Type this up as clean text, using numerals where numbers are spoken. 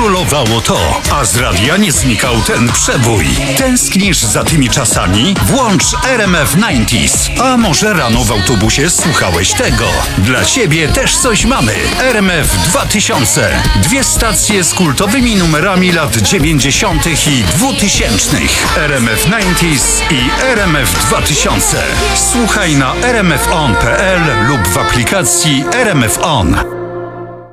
królowało to, a z radia nie znikał ten przebój. Tęsknisz za tymi czasami? Włącz RMF 90s. A może rano w autobusie słuchałeś tego? Dla ciebie też coś mamy. RMF 2000. Dwie stacje z kultowymi numerami lat 90. i 2000. RMF 90s i RMF 2000. Słuchaj na rmfon.pl lub w aplikacji RMF On.